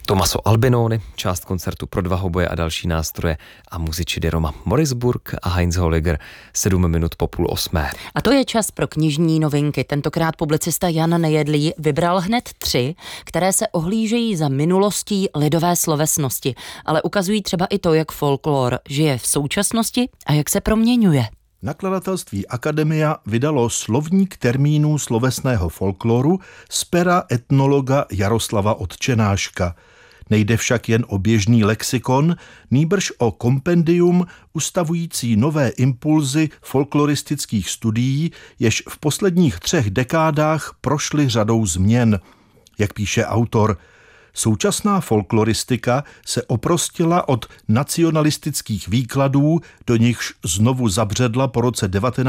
Tommaso Albinoni, část koncertu pro 2 hoboje a další nástroje a muziči di Roma Morisburg a Heinz Holliger 7 minut po 7:30. A to je čas pro knižní novinky. Tentokrát publicista Jan Nejedlý vybral hned 3, které se ohlížejí za minulostí lidové slovesnosti, ale ukazují třeba i to, jak folklor žije v současnosti a jak se proměňuje. Nakladatelství Akademia vydalo slovník termínů slovesného folkloru z pera etnologa Jaroslava Odčenáška. Nejde však jen o běžný lexikon, nýbrž o kompendium ustavující nové impulzy folkloristických studií, jež v posledních 3 dekádách prošly řadou změn. Jak píše autor, současná folkloristika se oprostila od nacionalistických výkladů, do nichž znovu zabředla po roce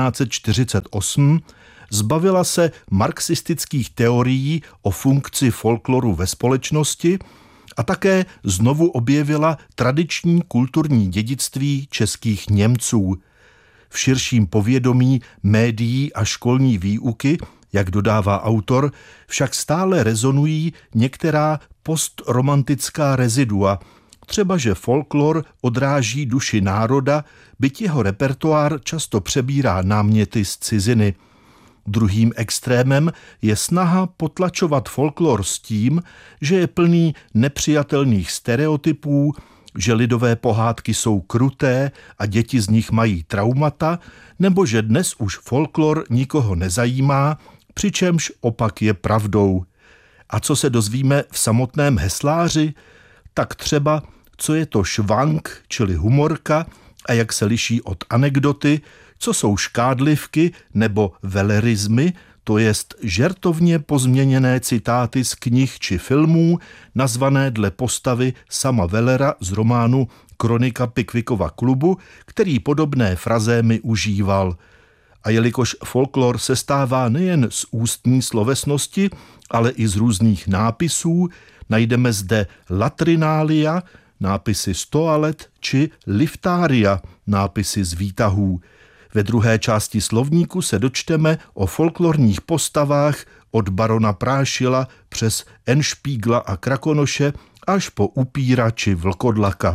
1948, zbavila se marxistických teorií o funkci folkloru ve společnosti a také znovu objevila tradiční kulturní dědictví českých Němců. V širším povědomí médií a školní výuky, jak dodává autor, však stále rezonují některá postromantická rezidua, třeba že folklor odráží duši národa, byť jeho repertoár často přebírá náměty z ciziny. Druhým extrémem je snaha potlačovat folklor s tím, že je plný nepřijatelných stereotypů, že lidové pohádky jsou kruté a děti z nich mají traumata, nebo že dnes už folklor nikoho nezajímá, přičemž opak je pravdou. A co se dozvíme v samotném hesláři? Tak třeba, co je to švank, čili humorka, a jak se liší od anekdoty, co jsou škádlivky nebo velerizmy, to jest žertovně pozměněné citáty z knih či filmů, nazvané dle postavy sama Wellera z románu Kronika Pickwickova klubu, který podobné frazémy užíval. A jelikož folklor sestává nejen z ústní slovesnosti, ale i z různých nápisů, najdeme zde latrinália, nápisy z toalet, či liftária, nápisy z výtahů. Ve druhé části slovníku se dočteme o folklorních postavách od barona Prášila přes Enšpígla a Krakonoše až po upíra či vlkodlaka.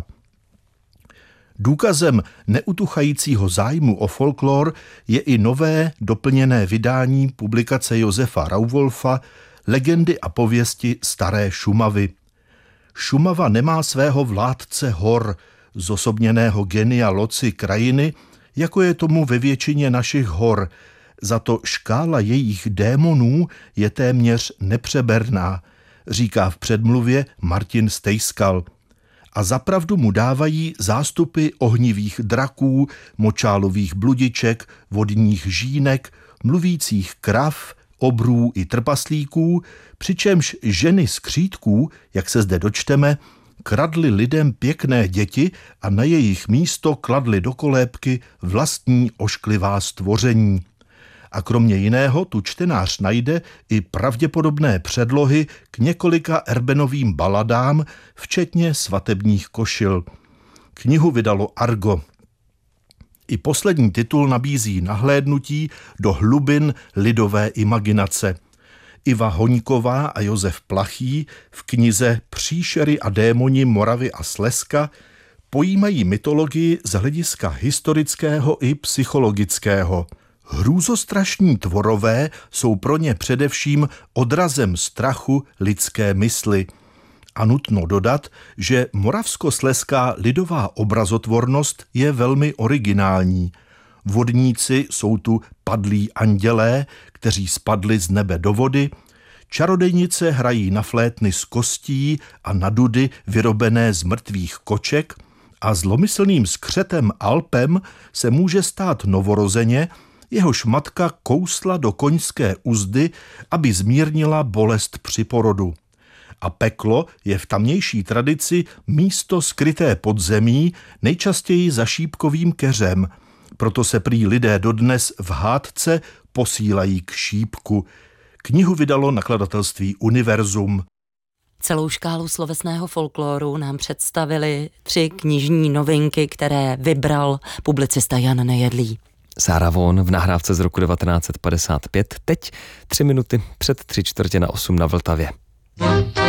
Důkazem neutuchajícího zájmu o folklor je i nové doplněné vydání publikace Josefa Rauwolfa Legendy a pověsti staré Šumavy. Šumava nemá svého vládce hor, zosobněného genia loci krajiny, jako je tomu ve většině našich hor, za to škála jejich démonů je téměř nepřeberná, říká v předmluvě Martin Stejskal. A zapravdu mu dávají zástupy ohnivých draků, močálových bludiček, vodních žínek, mluvících krav, obrů i trpaslíků, přičemž ženy z křídků, jak se zde dočteme, kradly lidem pěkné děti a na jejich místo kladly do kolébky vlastní ošklivá stvoření. A kromě jiného tu čtenář najde i pravděpodobné předlohy k několika Erbenovým baladám, včetně svatebních košil. Knihu vydalo Argo. I poslední titul nabízí nahlédnutí do hlubin lidové imaginace. Iva Hoňková a Josef Plachý v knize Příšery a démoni Moravy a Slezska pojímají mytologii z hlediska historického i psychologického. Hrůzostrašní tvorové jsou pro ně především odrazem strachu lidské mysli. A nutno dodat, že moravskoslezská lidová obrazotvornost je velmi originální. Vodníci jsou tu padlí andělé, kteří spadli z nebe do vody, čarodejnice hrají na flétny z kostí a na dudy vyrobené z mrtvých koček a zlomyslným skřetem Alpem se může stát novorozeně, jehož matka kousla do koňské uzdy, aby zmírnila bolest při porodu. A peklo je v tamnější tradici místo skryté pod zemí, nejčastěji za šípkovým keřem, proto se prý lidé dodnes v hádce posílají k šípku. Knihu vydalo nakladatelství Univerzum. Celou škálu slovesného folkloru nám představili 3 knižní novinky, které vybral publicista Jan Nejedlý. Sára Vaughan v nahrávce z roku 1955, teď 3 minuty před 7:45 na Vltavě.